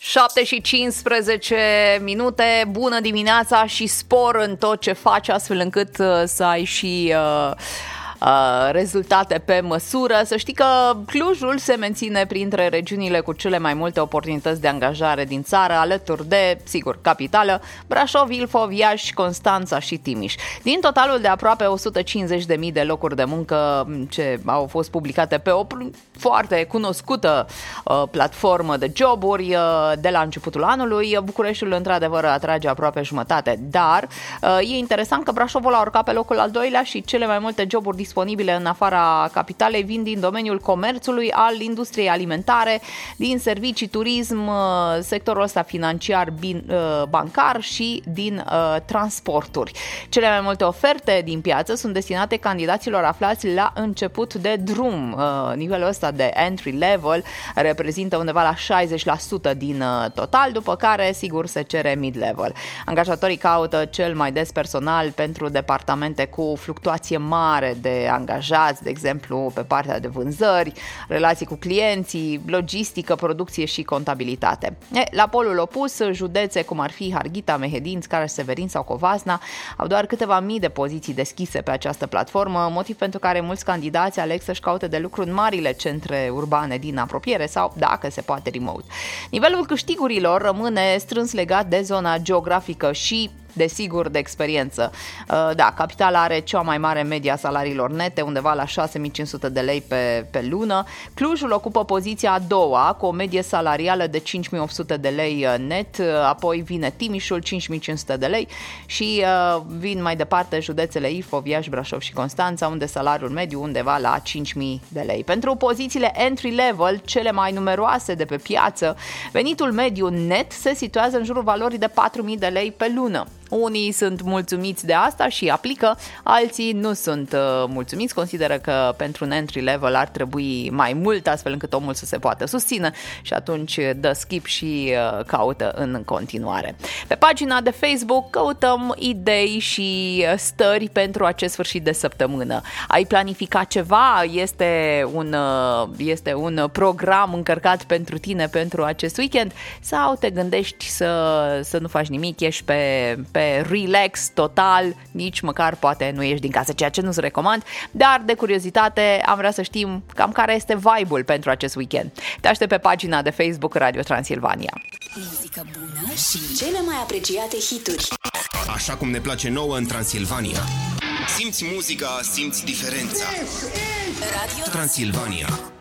7:15. Bună dimineața și spor în tot ce faci, astfel încât să ai și rezultate pe măsură. Să știi că Clujul se menține printre regiunile cu cele mai multe oportunități de angajare din țară, alături de, sigur, capitală, Brașov, Ilfov, Iași, Constanța și Timiș. Din totalul de aproape 150.000 de locuri de muncă ce au fost publicate pe o foarte cunoscută platformă de joburi de la începutul anului, Bucureștiul într-adevăr atrage aproape jumătate, dar e interesant că Brașovul a urcat pe locul al doilea și cele mai multe joburi disponibile în afara capitalei vin din domeniul comerțului, al industriei alimentare, din servicii, turism, sectorul ăsta financiar, bancar și din transporturi. Cele mai multe oferte din piață sunt destinate candidaților aflați la început de drum. Nivelul ăsta de entry level reprezintă undeva la 60% din total, după care, sigur, se cere mid-level. Angajatorii caută cel mai des personal pentru departamente cu fluctuație mare de angajați, de exemplu, pe partea de vânzări, relații cu clienții, logistică, producție și contabilitate. La polul opus, județe cum ar fi Harghita, Mehedin, Scara-Severin sau Covasna au doar câteva mii de poziții deschise pe această platformă, motiv pentru care mulți candidați aleg să-și caute de lucru în marile centre urbane din apropiere sau, dacă se poate, remote. Nivelul câștigurilor rămâne strâns legat de zona geografică și, desigur, de experiență. Da, capitala are cea mai mare media salariilor nete, undeva la 6.500 de lei pe lună. Clujul ocupă poziția a doua, cu o medie salarială de 5.800 de lei net, apoi vine Timișul, 5.500 de lei și vin mai departe județele Ilfov, Iași, Brașov și Constanța, unde salariul mediu undeva la 5.000 de lei. Pentru pozițiile entry level, cele mai numeroase de pe piață, venitul mediu net se situează în jurul valorii de 4.000 de lei pe lună. Unii sunt mulțumiți de asta și aplică, alții nu sunt mulțumiți, consideră că pentru un entry level ar trebui mai mult, astfel încât omul să se poată susține și atunci dă skip și caută în continuare. Pe pagina de Facebook căutăm idei și stări pentru acest sfârșit de săptămână. Ai planificat ceva? Este un program încărcat pentru tine pentru acest weekend? Sau te gândești să nu faci nimic, ești pe relax total, nici măcar poate nu ieși din casă, ceea ce nu-ți recomand, dar de curiozitate am vrea să știm cam care este vibe-ul pentru acest weekend. Te aștept pe pagina de Facebook Radio Transilvania. Muzică bună și cele mai apreciate hituri. Așa cum ne place nouă în Transilvania. Simți muzica, simți diferența. Radio Transilvania.